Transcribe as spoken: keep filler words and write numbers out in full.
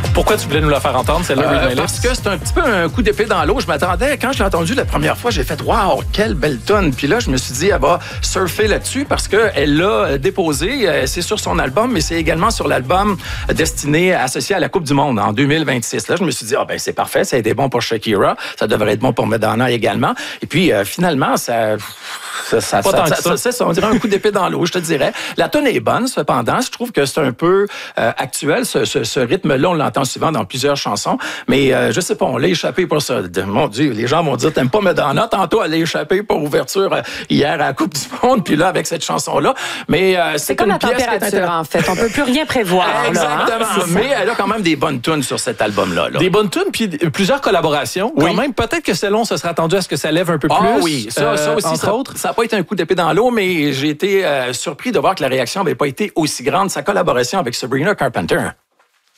Pourquoi tu voulais nous la faire entendre, celle-là, Euh, Read My parce Lips? que c'est un petit peu un coup d'épée dans l'eau. Je m'attendais, quand je l'ai entendu la première fois, j'ai fait « Wow, quelle belle tonne! » Puis là, je me suis dit, elle va surfer là-dessus parce qu'elle l'a déposé. C'est sur son album, mais c'est également sur l'album destiné, associé à la Coupe du Monde en deux mille vingt-six. Là, je me suis dit, ah ben c'est parfait, ça a été bon pour Shakira, ça devrait être bon pour Madonna également. Et puis, euh, finalement, ça... Ça, ça, Pas ça, tant ça, que ça. ça, ça, on dirait un coup d'épée dans l'eau, je te dirais. La tonne est bonne, cependant. Je trouve que c'est un peu euh, actuel. Ce, ce, ce rythme-là, on l'entend souvent dans plusieurs chansons. Mais euh, je sais pas, on l'a échappé pour ça. Mon Dieu, les gens vont dire, t'aimes pas Madonna. Tantôt, elle l'a échappé pour ouverture euh, hier à la Coupe du Monde. Puis là, avec cette chanson-là. Mais euh, c'est, C'est comme une la pièce qui est température, intéressante. en fait. On peut plus rien prévoir. là, hein? Exactement. C'est ça. Mais elle a quand même des bonnes tunes sur cet album-là. Là. Des bonnes tunes, puis plusieurs collaborations. Oui. Quand même, peut-être que celle-là, on se serait attendu à ce que ça lève un peu Ah plus. oui, ça, ça euh, aussi, entre ça, autres. ça n'a pas été un coup d'épée dans l'eau, mais j'ai été euh, surpris de voir que la réaction n'avait pas été aussi grande. Sa collaboration avec Sabrina Carpenter.